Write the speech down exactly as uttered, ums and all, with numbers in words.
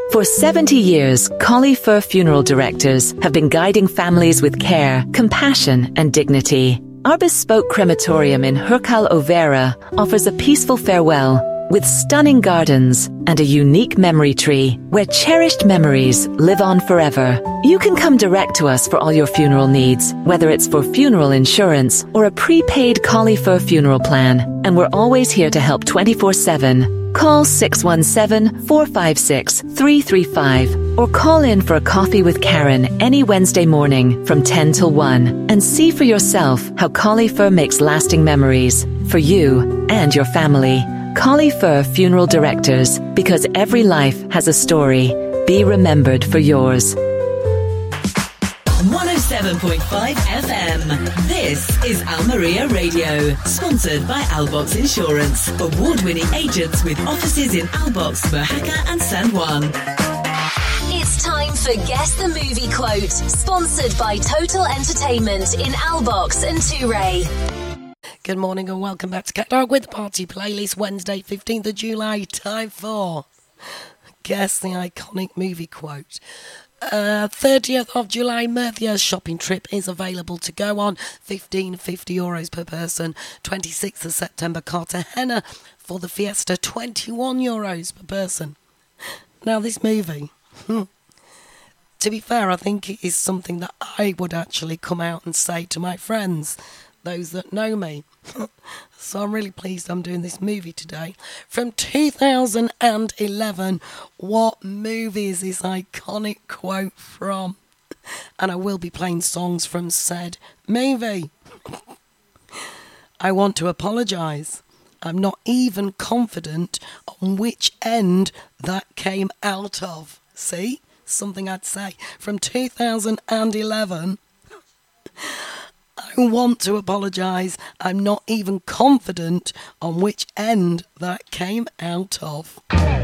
For seventy years, Collie Fur Funeral Directors have been guiding families with care, compassion, and dignity. Our bespoke crematorium in Hurkal Overa offers a peaceful farewell with stunning gardens and a unique memory tree where cherished memories live on forever. You can come direct to us for all your funeral needs, whether it's for funeral insurance or a prepaid Collie Fur funeral plan, and we're always here to help twenty-four seven. Call six one seven, four five six, three three five or call in for a coffee with Karen any Wednesday morning from ten till one and see for yourself how Collie Fur makes lasting memories for you and your family. Collie Fur Funeral Directors, because every life has a story. Be remembered for yours. one oh seven point five F M. This is Almeria Radio, sponsored by Albox Insurance, award-winning agents with offices in Albox, Mojaca and San Juan. It's time for Guess the Movie Quote, sponsored by Total Entertainment in Albox and Touray. Good morning and welcome back to Cat Dog with the Party Playlist, Wednesday, fifteenth of July. Time for Guess the Iconic Movie Quote. Uh, thirtieth of July, Murthia's shopping trip is available to go on, fifteen fifty euros per person. twenty-sixth of September, Cartagena for the Fiesta, twenty-one euros per person. Now this movie, hmm, to be fair, I think it is something that I would actually come out and say to my friends, those that know me. So I'm really pleased I'm doing this movie today. From two thousand eleven, what movie is this iconic quote from? And I will be playing songs from said movie. I want to apologise. I'm not even confident on which end that came out of. See? Something I'd say. From two thousand eleven... I want to apologise. I'm not even confident on which end that came out of.